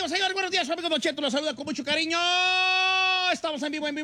Bienvenidos, señores, buenos días, su amigo Don Cheto, los saluda con mucho cariño. Estamos en vivo, en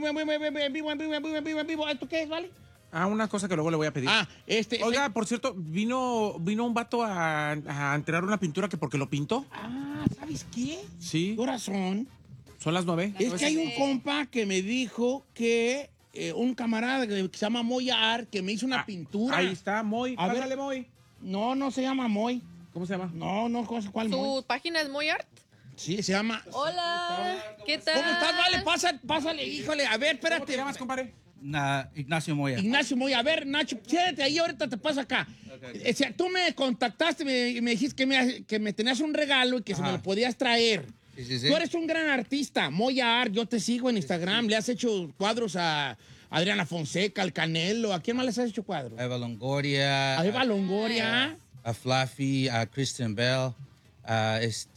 vivo. ¿Esto qué es, vale? Una cosa que luego le voy a pedir. Oiga, por cierto, vino un vato a entregar una pintura que porque lo pintó. ¿Sabes qué? Sí. Corazón. Son las 9. Es que hay un compa que me dijo que un camarada que se llama Moya Art que me hizo una pintura. Ahí está, Moy. A ver. Pásale, Moy. No se llama Moy. ¿Cómo se llama? No, ¿cuál Moy? ¿Su página es muy art? Sí, se llama... Hola, ¿qué tal? ¿Cómo estás, vale? Pásale, híjole. A ver, espérate. ¿Cómo te llamas, compadre? Ignacio Moya. Ignacio Moya. A ver, Nacho, siéntate ahí, ahorita te paso acá. Okay. O sea, tú me contactaste y me dijiste que me tenías un regalo y que se me lo podías traer. Sí. Tú eres un gran artista, Moya Art. Yo te sigo en Instagram. Le has hecho cuadros a Adriana Fonseca, al Canelo. ¿A quién más les has hecho cuadros? A Eva Longoria. A Eva Longoria. A Fluffy, a Christian Bell, a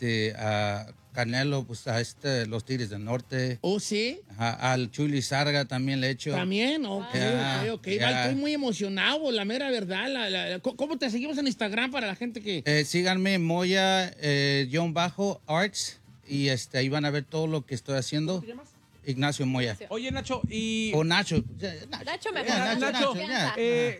Canelo, pues a los Tigres del Norte. ¿Oh, sí? Al Chuli Sarga también le he hecho. También, ok. Yeah. Vale, estoy muy emocionado, la mera verdad. ¿Cómo te seguimos en Instagram para la gente que...? Síganme, Moya-Arts, y ahí van a ver todo lo que estoy haciendo. ¿Cómo te llamas? Ignacio Moya. Oye, Nacho, y... O Nacho. Nacho mejor. Nacho, ya.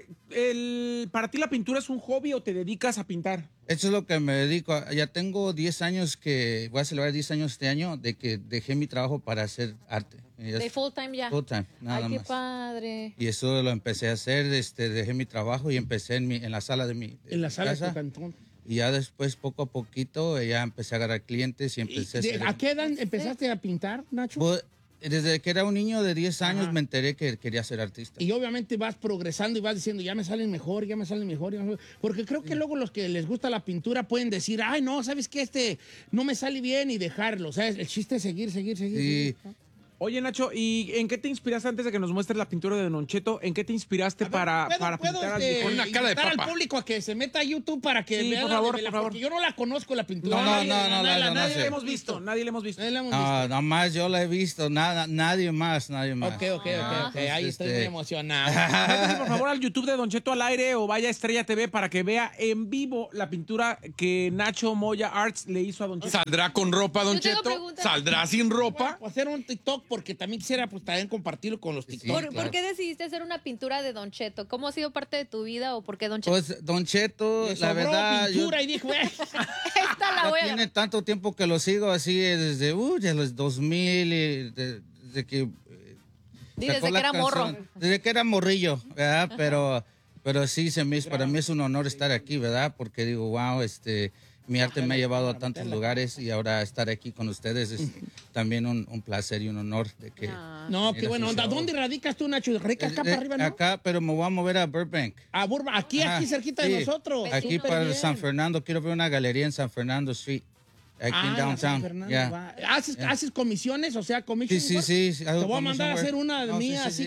¿para ti la pintura es un hobby o te dedicas a pintar? Eso es lo que me dedico. Ya tengo 10 años voy a celebrar 10 años este año de que dejé mi trabajo para hacer arte. De full time ya. Full time, nada Ay, qué más. padre. Y eso lo empecé a hacer, dejé mi trabajo y empecé en la sala de mi En la sala de casa. tu cantón. Y ya después, poco a poquito, ya empecé a agarrar clientes y empecé a hacer... ¿A qué edad empezaste a pintar, Nacho? Desde que era un niño de 10 años me enteré que quería ser artista. Y obviamente vas progresando y vas diciendo, ya me salen mejor. Porque creo que luego los que les gusta la pintura pueden decir, ay, no, ¿sabes qué? No me sale bien y dejarlo. ¿Sabes? El chiste es seguir. Sí. Oye, Nacho, ¿y en qué te inspiraste antes de que nos muestres la pintura de Don Cheto? ¿En qué te inspiraste para pintar al viejo? Con una cara de invitar papa. al público a que se meta a YouTube para que Sí, vea por la favor, de la- por favor. Porque yo no la conozco, la pintura. No, Nadie sé. Le hemos visto. Nadie la hemos visto. Nada más yo la he visto, nadie más. Ok. Ahí estoy muy emocionado. Métase, por favor, al YouTube de Don Cheto al aire o vaya a Estrella TV para que vea en vivo la pintura que Nacho Moya Arts le hizo a Don Cheto. ¿Saldrá con ropa, Don Yo tengo Cheto? preguntas. ¿Saldrá sin ropa? Voy a hacer un TikTok porque también quisiera pues también compartirlo con los TikTok. claro. ¿Por qué decidiste hacer una pintura de Don Cheto? ¿Cómo ha sido parte de tu vida o por qué Don Cheto? Pues, Don Cheto, Le la sobró verdad... pintura y dijo, Esta la Ya voy a tiene agarrar. tanto tiempo que lo sigo así, desde los 2000, desde que... Desde sacó que la era morro. canción. Desde que era morrillo, ¿verdad? Pero sí, para mí es un honor estar aquí, ¿verdad? Porque digo, wow, mi arte me ha llevado a tantos lugares y ahora estar aquí con ustedes es también un placer y un honor de que... No, qué Mira, buena sí, onda. sí. ¿Dónde radicas tú, Nacho? ¿Radicas acá para arriba, no? Acá, pero me voy a mover a Burbank. A Burbank, aquí Ajá, cerquita sí. de nosotros. Aquí Súper para bien. San Fernando. Quiero ver una galería en San Fernando Street. Aquí en San downtown. Fernando, Yeah. va. ¿Haces comisiones? O sea, commission Sí. work? hago Te voy a mandar a commission hacer una work. mía No, sí, así sí.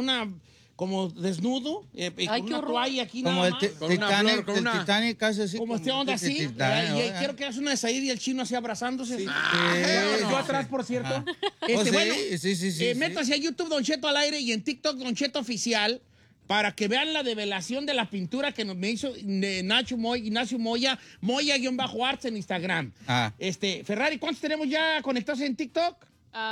como desnudo, y Ay, con qué una horror. toalla aquí Como nada el más. Con una flor, con una- Titanic, casi así. Como esta onda así. Titanic, Y ¿verdad? quiero que hagas una de Said y el chino así abrazándose. Yo atrás, por cierto. Oh, sí, Bueno, sí. métase a YouTube Don Cheto al aire y en TikTok Don Cheto Oficial para que vean la develación de la pintura que me hizo Ignacio Moya, Moya-Arts en Instagram. Ferrari, ¿cuántos tenemos ya conectados en TikTok?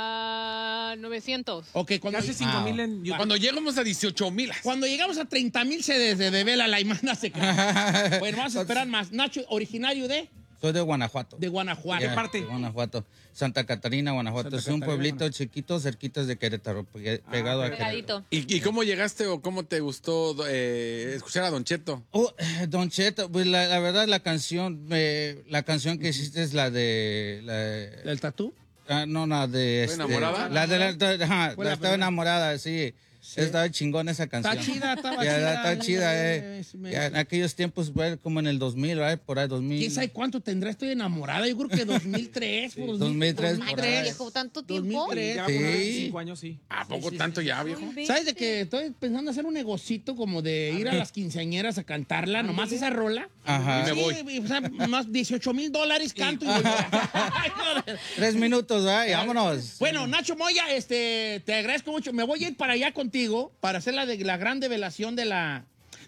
900. Ok, Casi 5,000 en YouTube. Cuando lleguemos a 18,000. Cuando llegamos a 30,000 se devela la imana secreta. Bueno, vamos a esperar más. Nacho, originario de Soy de Guanajuato. Guanajuato. Yeah, parte? de Guanajuato. Santa Catarina, Guanajuato. Es un pueblito chiquito, cerquita de Querétaro, pegado a Querétaro. Pegadito. ¿Y cómo llegaste o cómo te gustó escuchar a Don Cheto? Oh, Don Cheto, pues la verdad la canción que hiciste es la de... ¿El tatú? No, de... ¿Estoy enamorada? Estaba enamorada, sí. Estaba chingón esa canción. Está chida, estaba Ya, chida. está chida, Ya en aquellos tiempos, como en el 2000, ¿verdad? Por ahí 2000. ¿Quién sabe cuánto tendrá? Estoy enamorada. Yo creo que 2003. Sí, 2003, por ahí. Viejo, ¿tanto tiempo? 2003. Ya Sí. por ahí 5 años, sí. ¿A poco tanto ya, viejo? ¿Sabes de que estoy pensando hacer un negocito como de ir a las quinceañeras a cantarla, nomás esa rola? Ajá. Y me voy. Sí, o sea, más $18,000 canto y voy. 3 minutos, ¿verdad? Y vámonos. Bueno, Nacho Moya, te agradezco mucho. Me voy a ir para allá contigo para hacer la gran develación de la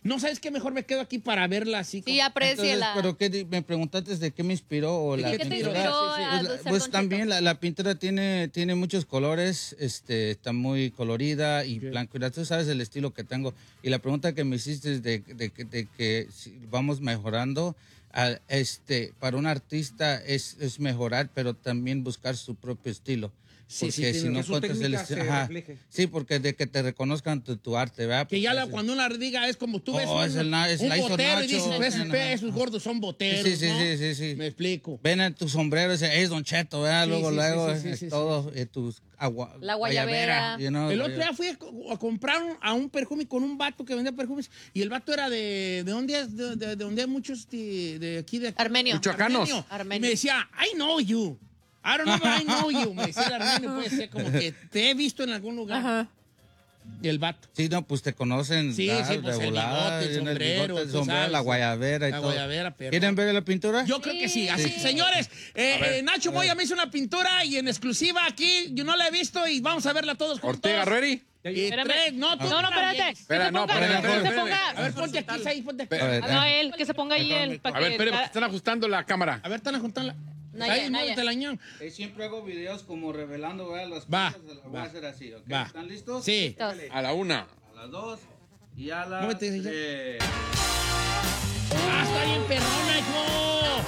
No, ¿sabes qué? Mejor me quedo aquí para verla así. Sí, apréciela. Pero me preguntaste de qué me inspiró o la ¿Qué te pintura. inspiró a Pues, ser pues Don también Cheto? la pintura tiene muchos colores, está muy colorida y blanco. Y tú sabes el estilo que tengo. Y la pregunta que me hiciste es de que si vamos mejorando. Para un artista es mejorar, pero también buscar su propio estilo. Sí, sí, Porque tiene si no que su encuentras el técnica estilo. se Ajá. refleje. Sí, porque de que te reconozcan tu arte, ¿verdad? Que ya Porque cuando una diga es como tú ves Oh, es la hizo botero y Nacho. dices, pues, Ajá. esos gordos son boteros, Sí, sí, ¿no? sí. Me explico. Ven en tu sombrero y dice, es Don Cheto, ¿verdad? Sí, Luego, sí, luego, sí, es sí, todo, tus La guayabera. you know, El otro día fui a comprar a un perfume con un vato que vendía perfumes y el vato era ¿de dónde es? De dónde hay muchos de aquí. Armenio. Michoacanos. Armenio. Y me decía, I know you. I don't know, but I know you. Me decía el armenio, puede ser como que te he visto en algún lugar. Ajá. Y el vato. Sí, no, pues te conocen. Sí, ¿verdad? sí, pues de el volada, bigote, el y en sombrero, bigote, el tú sombrero, sabes. la guayabera y La todo. guayabera, pero- ¿Quieren ver la pintura? Yo creo que sí. Así, Sí. señores, Nacho Moya me hizo una pintura y en exclusiva aquí, yo no la he visto y vamos a verla todos juntos. Ortega Ready. Y tres, no, tú No, espérate. Espera, no, Que se ponga, espérame, que se espérame. ponga. A ver, ponte aquí, Saí, ponte aquí. A ver, No, él, que se ponga ahí él. A ver, espere, porque están ajustando la cámara. A ver, están a juntarla. Naya, Saí, Naya. muévete la ñan. Siempre hago videos como revelando, ¿verdad? Las Va, cosas, las voy va. a hacer así, ¿ok? Va. ¿Están listos? Sí. A la una. A las 2 y a las Muévete, ya. 3. Ah, está bien perrona, hijo.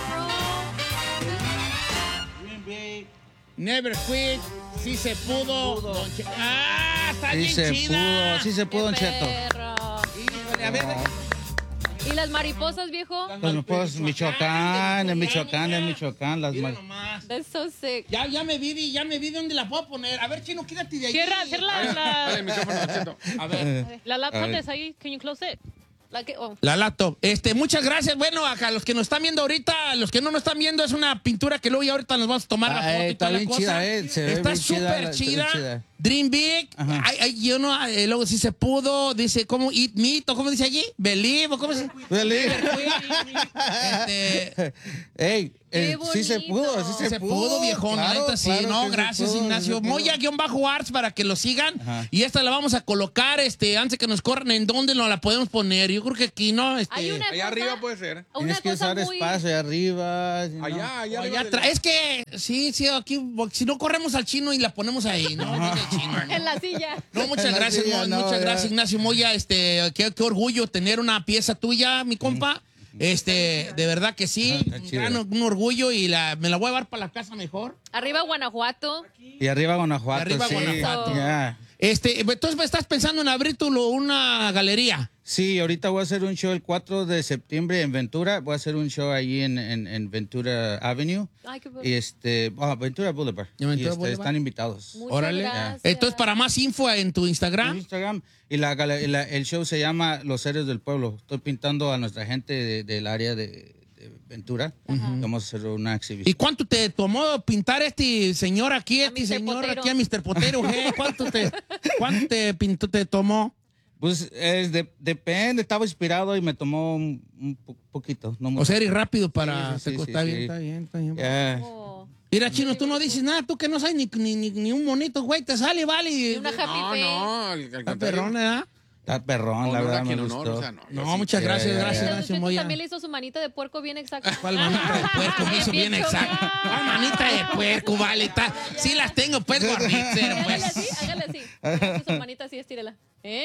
Green Bay. Never quit. Sí se pudo. Está Sí bien se chida. pudo, sí se pudo, Don Qué Cheto. perro. Híjole, a ver, ¿Y las mariposas, viejo? Pues Michoacán, en Michoacán, las mira más. nomás. That's so sick. Ya me vi dónde la puedo poner. A ver, Chino, quédate de ahí. Cierra Dale el micrófono, Don Cheto. A ver. la A laptop ver. is ahí. Can you close it? La que, oh. La laptop. Muchas gracias. Bueno, acá los que nos están viendo ahorita, los que no nos están viendo, es una pintura que luego ya ahorita nos vamos a tomar la foto y Está toda la bien cosa. chida, se ve Está bien chida, súper está bien chida. chida. Dream Big. Ajá. Yo no, luego sí se pudo. Dice, ¿cómo? Eat meat, o ¿cómo dice allí? Believe, o ¿cómo se Ey, Qué sí se pudo, sí Se pudo, viejón, la neta sí. claro No, que se gracias, pudo, Ignacio. se pudo. Moya-Arts para que lo sigan. Ajá. Y esta la vamos a colocar, antes que nos corran, ¿en dónde nos la podemos poner? Yo creo que aquí, ¿no? Hay una Allá cosa, arriba puede ser. una Tienes que cosa usar muy... espacio allá arriba. ¿no? Allá Allá arriba de atrás. Es que, sí, aquí, si no corremos al chino y la ponemos ahí, ¿no? Viene el chino, ¿no? En la silla. No, muchas En la gracias, silla, no, muchas ya. gracias, Ignacio Moya. Qué orgullo tener una pieza tuya, mi compa. De verdad que sí, Está chido. un orgullo y me la voy a llevar para la casa mejor. Arriba Guanajuato. Y arriba Guanajuato. Arriba sí. Guanajuato. Ya. Entonces estás pensando en abrir una galería. Sí, ahorita voy a hacer un show el 4 de septiembre en Ventura. Voy a hacer un show allí en Ventura Avenue. Ay, qué Y Ventura Boulevard. ¿Y Ventura Y Boulevard? están invitados. Muchas Órale. gracias. Entonces, para más info en tu En Instagram. Instagram. Y el show se llama Los Héroes del Pueblo. Estoy pintando a nuestra gente del área de Ventura. Vamos a hacer una exhibición. ¿Y cuánto te tomó pintar señor aquí, A Mr. Potero. aquí a Mr. Potero? ¿Cuánto te pintó, te tomó? Pues depende, estaba inspirado y me tomó un poquito. No O mucho. sea, eres rápido para... Sí, sí, está sí, bien, sí. está bien, está bien. Ya. Oh. Mira, Chino, tú no dices nada, tú que no sabes ni un monito, güey, te sale, vale. Y una happy No, face. no. Al Está contrario. perrona, ¿eh? Está perrón, la Honor a verdad me quien honor, gustó. o sea, no, yo No, sí. muchas gracias, ya, gracias, ya. Don gracias, Cheto Moya. también le hizo su manita de puerco bien exacta. ¿Cuál manita de puerco? Me hizo bien Bien exacto. chocada. ¿Cuál manita de puerco, vale? Sí las tengo, pues, gorditas, Hágale pues. así, hágale así. Hágale su manita así, estírela.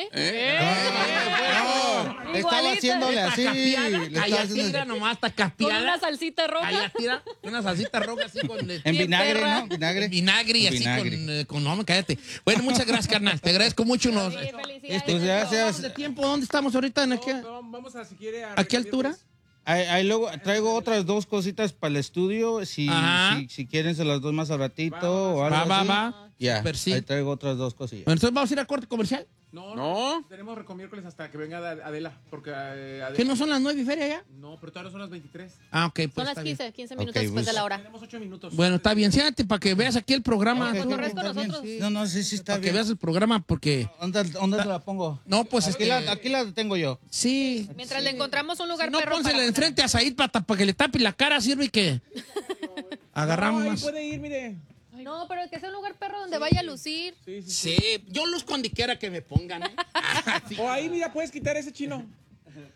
No, estaba haciéndole así. le estaba Calla, haciendo- tira nomás, está Con caspiada. una salsita roja. Calla, tira. Una salsita roja así con... En Bien vinagre, perra. ¿no? Vinagre. Vinagre y En así vinagre. no, cállate. Bueno, muchas gracias, carnal. Te agradezco mucho. Sí, felicidades. Pues gracias. ¿De tiempo? ¿Dónde estamos ahorita? ¿En qué? Vamos a, si quiere, ¿A qué altura? Ahí luego traigo otras dos cositas para el estudio. Si Ajá. quieren, se las doy más al ratito o algo así. Va. Ya, Super, sí. ahí traigo otras dos cosillas. Bueno, entonces vamos a ir a corte comercial. No. Tenemos recomiércoles hasta que venga Adela. Porque Adela. ¿Que no son las 9 y feria ya? No, pero todavía no son las 23. Ah, ok, pues Son está las bien. 15 minutos Ok, después de pues. la hora. Tenemos 8 minutos. Bueno, está bien. Siéntate para que veas aquí el programa. Pues tú, corres con está bien, nosotros. sí. No, sí está Para que bien. veas el programa porque... ¿Dónde te la pongo? No, pues Aquí la tengo yo. Sí. Mientras le encontramos un lugar Si no, perro pónsela para- enfrente a Said para que le tape la cara, sirve y que... Agarramos Ahí más. puede ir, mire. No, pero que sea un lugar perro donde vaya a lucir. Sí, yo luzco donde quiera que me pongan, ¿eh? O ahí, mira, puedes quitar ese chino.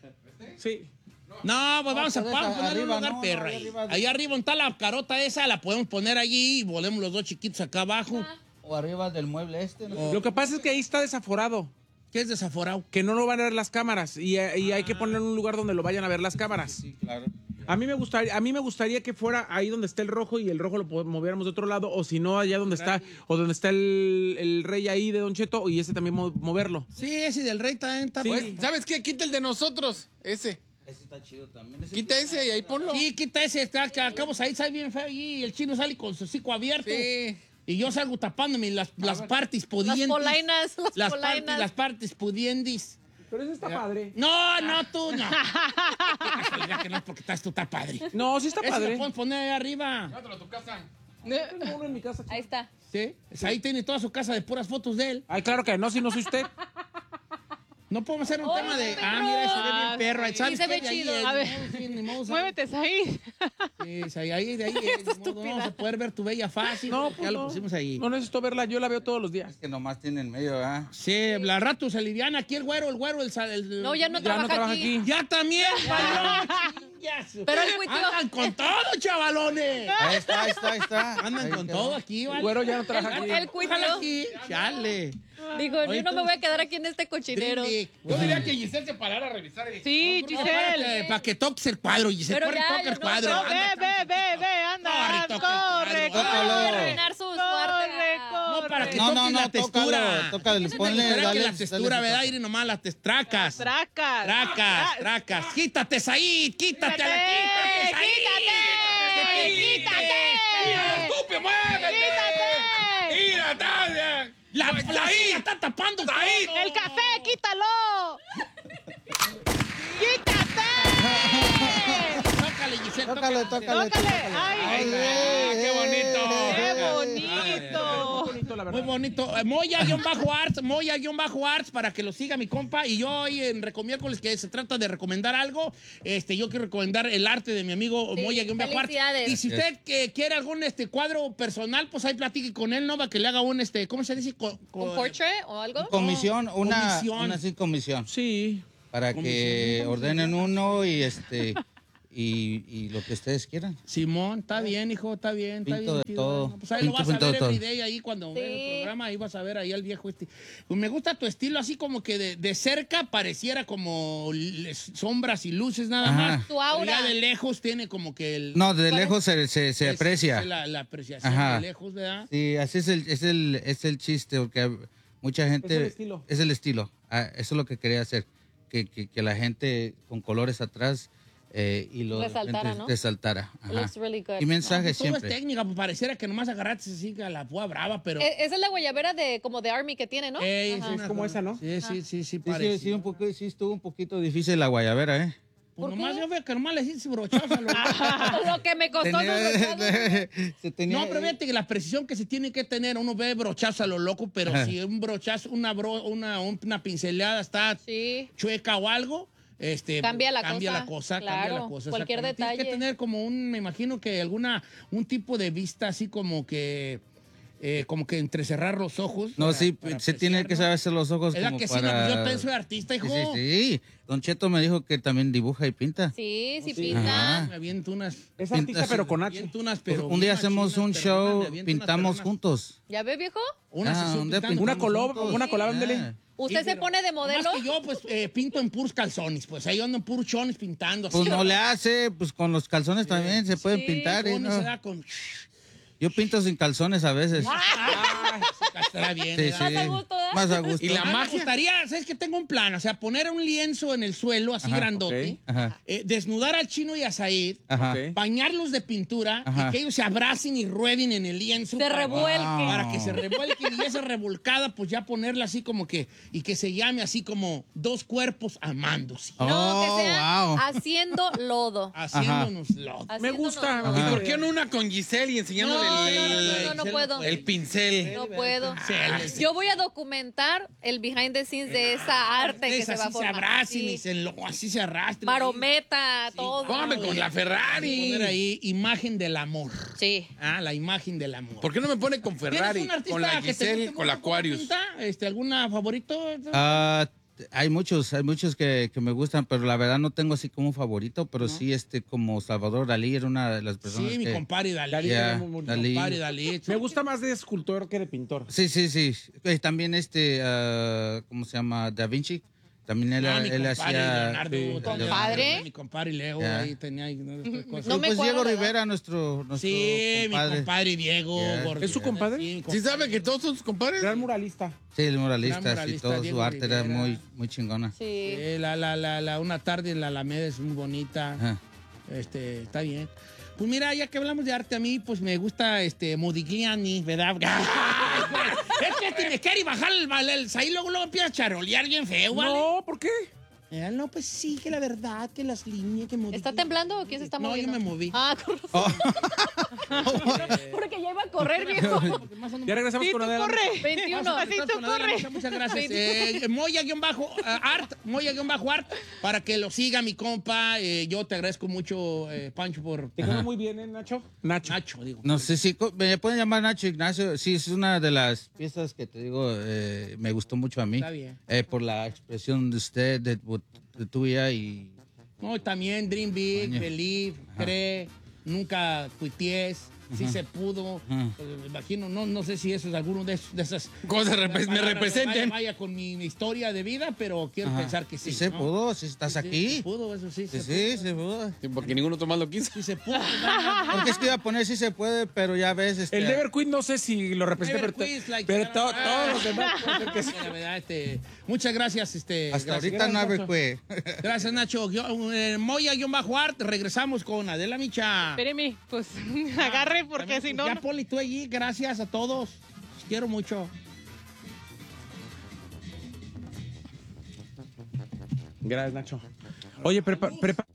Sí. No, pues vamos a pues poner un arriba, lugar no, perro ahí ahí. arriba. Ahí arriba donde está la carota esa, la podemos poner allí y volvemos los dos chiquitos acá abajo. O arriba del mueble ¿no? Lo que pasa es que ahí está desaforado, ¿Qué es desaforado? que no lo van a ver las cámaras y hay que poner un lugar donde lo vayan a ver las cámaras. Sí, claro. A mí me gustaría que fuera ahí donde está el rojo y el rojo lo moviéramos de otro lado, o si no, allá donde está, o donde está el rey ahí de Don Cheto, y ese también moverlo. Sí, ese del rey también está Sí. bueno. ¿Sabes qué? Quita el de nosotros, ese. Ese está chido también. Quita ese y ahí ponlo. Sí, quita ese, está que acabamos ahí, sale bien feo y el chino sale con su hocico abierto. Sí. Y yo salgo tapándome las partes pudientes. Las polainas. Las partes pudientes. Pero ese está padre. No, tú no. Qué casualidad que no es porque estás tú, está padre. No, sí está Ese padre. lo pueden poner ahí arriba. Llévatelo a tu casa. Tengo uno en mi casa. Ahí está. Sí, ahí tiene toda su casa de puras fotos de él. Ay, claro que no, si no soy usted. No podemos hacer un Oh, tema de. perro. Ah, mira, se ve bien perro. Sí, ¿Sabes se ve qué? De ahí chido. es, A ver. ni modo, sí, ni modo, Muévete ahí. Sí, ahí, de ahí. Ni modo, no vamos a poder ver tu bella fácil. No, ya pues lo no. pusimos ahí. No necesito verla, yo la veo todos los días. Es que nomás tiene en medio, ¿ah? Sí, la rato se aliviana aquí el güero, No, ya no trabaja aquí. Ya también, balón. Pero el cuitió. Andan con todo, chavalones. Ahí está. Andan Ahí con quedó. todo aquí, ¿vale? El güero ya no trabaja aquí. El Ojalá cuitió. aquí. Chale. Digo, yo no me voy a quedar aquí en este cochinero. Yo diría que Giselle se parara a revisar. Sí, Giselle. Para que toques el cuadro, Giselle. Pero Corre, ya, toca ya el no, cuadro. no, Anda, Ve, anda. Corre, toca el Corre, cuadro. Tócalo. Voy a arruinar sus corre, suertes. No, para que No, toques la textura. tócale, ponle, Espera que dale, la textura, ¿verdad? Aire nomás, las tracas. Tracas. Tracas. Quítate, Said. Quítate, quítate, Said. ¡Quítate! ¡Estúpido, muévete! ¡Quítate! ¡Mira, Tania! La silla está tapando todo. ¡El café, quítalo! ¡Quítate! Tócale, Giselle. Tócale. ¡Tócale! ¡Ay! ¡Qué bonito! ¡Qué bonito! Muy bonito. Moya-Arts, para que lo siga mi compa. Y yo hoy en Recomiércoles, que se trata de recomendar algo, yo quiero recomendar el arte de mi amigo Sí, Moya-Arts. felicidades. Y si usted quiere algún cuadro personal, pues ahí platique con él, ¿no? Para que le haga un, ¿cómo se dice? ¿Un portrait o algo? Comisión, una comisión. Sí. Para que ordenen uno y y lo que ustedes quieran. Simón, está bien, hijo, está bien. Pinto de chido. todo. Pues ahí lo Pinto, vas a pinto ver de todo. everyday ahí cuando veas el programa, ahí vas a ver ahí al viejo Pues me gusta tu estilo, así como que de cerca pareciera como sombras y luces nada Ajá. más. Tu aura. Pero ya de lejos tiene como que el... No, de lejos se aprecia. Es la apreciación Ajá. de lejos, ¿verdad? Sí, así es el chiste, porque mucha gente... Es el estilo. Es el estilo. Eso es lo que quería hacer. Que la gente con colores atrás y lo Resaltara, ¿no? resaltara. Ajá. Looks really good. Y mensajes Todo es siempre. técnica, pues pareciera que nomás agarraste así a la púa brava, pero... Esa es la guayabera como de Army que tiene, ¿no? Ey, Ajá. es como esa, ¿no? Sí, Sí, sí, estuvo un poquito difícil la guayabera, ¿eh? Pues ¿Por nomás qué? yo veo que nomás le hiciste brochazo a lo... Lo que me costó esos brochados. Se tenía- No, pero fíjate que la precisión que se tiene que tener, uno ve brochazo a lo loco, pero Ajá. si un brochazo, una pincelada está Sí. chueca o algo, Cambia la cambia cosa. la cosa, Claro, cambia la cosa. cualquier exactamente. Tienes que detalle. tener como me imagino que un tipo de vista así como que entrecerrar los ojos. No, para- sí, para se tiene apreciar, que ¿no? saber hacer los ojos ¿Verdad como que sí? para... No, yo también soy artista, hijo. Sí. Don Cheto me dijo que también dibuja y pinta. Sí, sí Ajá. pinta. Me aviento unas... Es artista, pero con H. aviento unas, pero Un día bien hacemos machinas, un pero show, me aviento unas pintamos peronas. juntos. ¿Ya ve, viejo? Una sesión un día pintando. pintamos Una collab, juntos. ándele. Ah. ¿Usted Sí, se pero pone de modelo? Más que yo, pues, pinto en puros calzones. Pues ahí ando en puros chones pintando. Pues así. no le hace, pues con los calzones también se pueden Sí, pintar. ¿eh? Uno ¿no? se da con... Yo pinto sin calzones a veces. Estará bien, Sí, ¿verdad? Más a gusto, ¿verdad? Más a gusto. Y la Me magia. gustaría, ¿sabes qué? Tengo un plan, o sea, poner un lienzo en el suelo, así Ajá, grandote, ok. Ajá. desnudar al Chino y a Said, Ajá. Ok. bañarlos de pintura Ajá. y que ellos se abracen y rueden en el lienzo. Se revuelque. Para que se revuelquen y esa revolcada, pues ya ponerla así como que, y que se llame así como dos cuerpos amándose, No, Oh, que sea wow. haciendo lodo. haciéndonos lodo. Me gusta. Haciéndonos Ajá. lodo. ¿Por qué no una con Giselle y enseñándole No puedo. el pincel? No puedo. Sí. Yo voy a documentar el behind the scenes de esa arte que Es se va a así se formar. abracen Sí. y así se arrastren. Marometa, todo. Póngame con la Ferrari. Poner ahí imagen del amor. Sí. La imagen del amor. ¿Por qué no me pone con ¿Tienes Ferrari? un artista Con la que te Giselle, guste con la mucho cómo Aquarius. pinta? ¿Alguna favorito? hay muchos que me gustan, pero la verdad no tengo así como un favorito, pero sí como Salvador Dalí era una de las personas Sí, mi compadre Dalí. Yeah, Mi Dalí. compadre Dalí. Me gusta más de escultor que de pintor. Sí. También ¿cómo se llama? Da Vinci. También él mi hacía... Leonardo, Sí. ¿Compadre? Mi compadre Leo, Yeah. ahí tenía cosas. No me pues cuadra Diego la edad. Rivera, nuestro Sí, compadre. mi compadre Diego. Yeah. Gordillo. ¿Es su compadre? Sí, mi ¿Sí compadre. sabe que todos son sus compadres? Gran muralista. Sí, el muralista, Gran sí, muralista, todo Diego su arte era Rivera. muy chingona. Sí. Una tarde en la Alameda es muy bonita. Ajá. Está bien. Pues mira, ya que hablamos de arte, a mí pues me gusta Modigliani, ¿verdad? Es que me quiere bajar el ahí luego empieza a charolear bien feo, ¿vale? No, ¿por qué? No, pues sí, que la verdad, que las líneas, que Modigliani. ¿Está temblando o quién se está No, moviendo? yo me moví. Ah, con razón. Porque ya iba a correr, viejo. Ya regresamos con Adela. corre. 21. Así tú corre. Muchas gracias. Moya-art, para que lo siga mi compa. Yo te agradezco mucho, Pancho, por... ¿Te quedó muy bien, Nacho? Nacho, digo. No sé si me pueden llamar Nacho Ignacio. Sí, es una de las piezas que te digo, me gustó mucho a mí. Está bien. Por la expresión de usted, de tuya y... No, también Dream Big, Coño. Believe, cree, nunca cuities, sí se pudo. Ajá. Pues, me imagino, no sé si eso es alguno de esas Cosas me palabras representen. Vaya con mi historia de vida, pero quiero Ajá. pensar que sí. Sí se ¿no? pudo, si estás Sí, aquí. se pudo, eso sí. Sí, se se pudo. Sí, porque ninguno más lo quiso. pudo. Sí se pudo. Porque es que iba a poner sí se puede, pero ya ves... El Never Queen no sé si lo representa, Never pero, Quit, like, pero todos los demás. La verdad, muchas gracias. Hasta Gracias. ahorita no Nacho. fue. Gracias, Nacho. Moya-art, regresamos con Adela Micha. Espéreme, pues agarre porque si no. Ya, Poli, tú allí. Gracias a todos. Los quiero mucho. Gracias, Nacho. Oye, prepara.